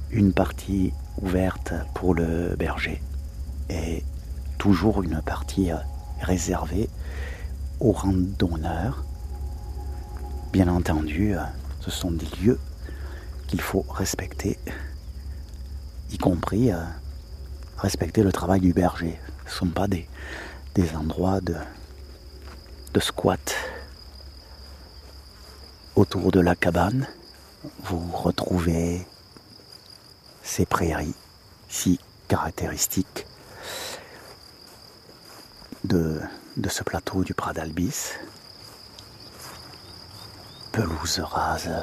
une partie ouverte pour le berger et toujours une partie réservée aux randonneurs. Bien entendu, ce sont des lieux qu'il faut respecter, y compris respecter le travail du berger. Ce ne sont pas des endroits de squat. Autour de la cabane, vous retrouvez ces prairies si caractéristiques de ce plateau du Pradalbis. Pelouse rase